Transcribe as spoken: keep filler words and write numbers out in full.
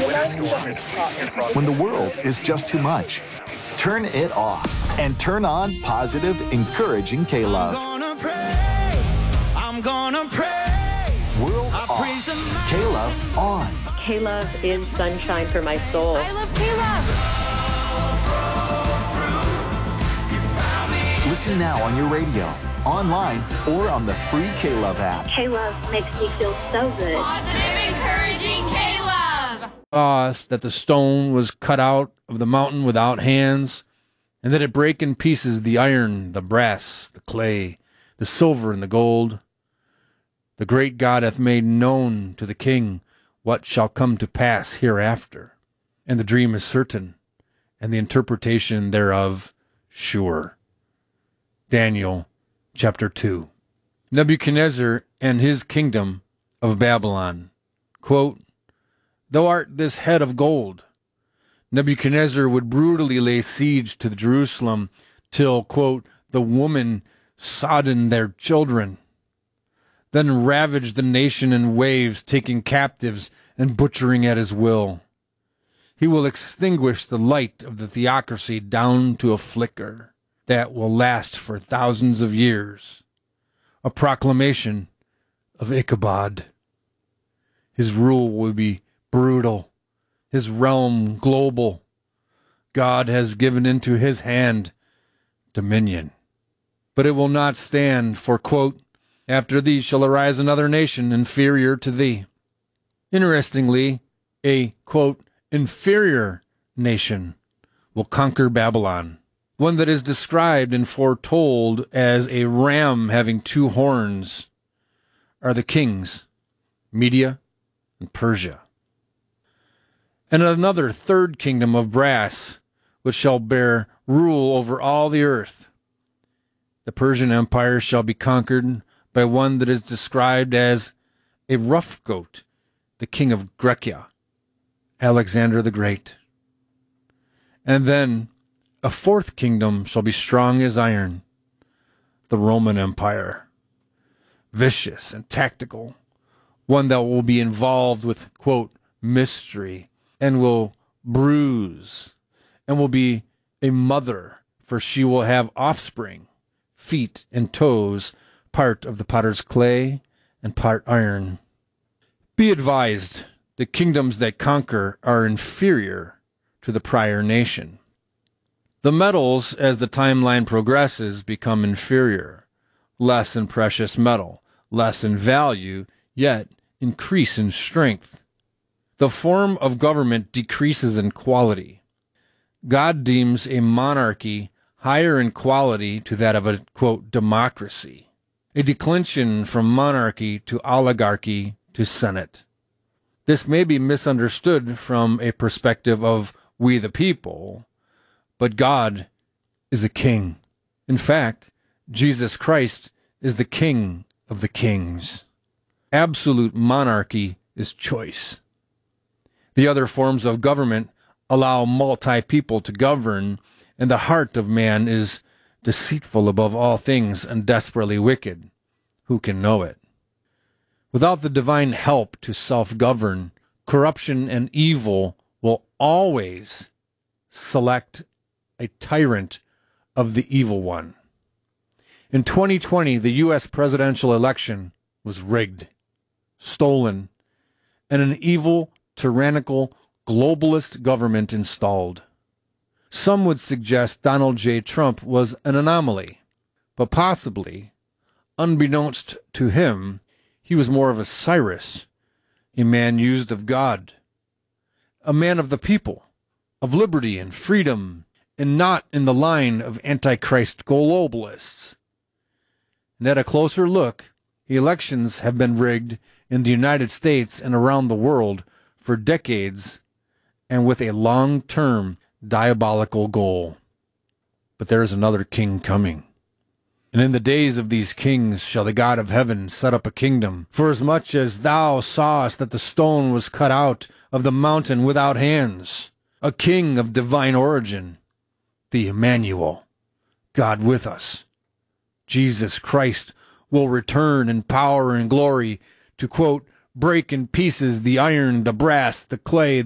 When the world is just too much, turn it off and turn on positive, encouraging K-Love. I'm gonna praise, I'm gonna praise. World off, K-Love on. K-Love is sunshine for my soul. I love K-Love. Listen now on your radio, online, or on the free K-Love app. K-Love makes me feel so good. Positive, encouraging K-Love. Us that the stone was cut out of the mountain without hands, and that it brake in pieces the iron, the brass, the clay, the silver, and the gold. The great God hath made known to the king what shall come to pass hereafter. And the dream is certain, and the interpretation thereof sure. Daniel chapter two. Nebuchadnezzar and his kingdom of Babylon. Quote, Thou art this head of gold. Nebuchadnezzar would brutally lay siege to Jerusalem till, quote, the woman sodden their children, then ravage the nation in waves, taking captives and butchering at his will. He will extinguish the light of the theocracy down to a flicker that will last for thousands of years. A proclamation of Ichabod. His rule will be brutal, his realm global. God has given into his hand dominion. But it will not stand, for, quote, After thee shall arise another nation inferior to thee. Interestingly, a, quote, inferior nation will conquer Babylon. One that is described and foretold as a ram having two horns are the kings, Media and Persia. And another third kingdom of brass, which shall bear rule over all the earth. The Persian Empire shall be conquered by one that is described as a rough goat, the king of Grecia, Alexander the Great. And then a fourth kingdom shall be strong as iron, the Roman Empire, vicious and tactical, one that will be involved with, quote, mystery, and will bruise, and will be a mother, for she will have offspring, feet and toes, part of the potter's clay and part iron. Be advised, the kingdoms that conquer are inferior to the prior nation. The metals, as the timeline progresses, become inferior, less in precious metal, less in value, yet increase in strength. The form of government decreases in quality. God deems a monarchy higher in quality to that of a, quote, democracy, a declension from monarchy to oligarchy to senate. This may be misunderstood from a perspective of we the people, but God is a king. In fact, Jesus Christ is the King of the kings. Absolute monarchy is choice. The other forms of government allow multi-people to govern, and the heart of man is deceitful above all things and desperately wicked. Who can know it? Without the divine help to self-govern, corruption and evil will always select a tyrant of the evil one. In twenty twenty, the U S presidential election was rigged, stolen, and an evil, tyrannical, globalist government installed. Some would suggest Donald J. Trump was an anomaly, but possibly, unbeknownst to him, he was more of a Cyrus, a man used of God, a man of the people, of liberty and freedom, and not in the line of Antichrist globalists. And at a closer look, elections have been rigged in the United States and around the world for decades, and with a long-term diabolical goal. But there is another king coming. And in the days of these kings shall the God of heaven set up a kingdom, for as much as thou sawest that the stone was cut out of the mountain without hands, a king of divine origin, the Emmanuel, God with us. Jesus Christ will return in power and glory to, quote, break in pieces the iron, the brass, the clay,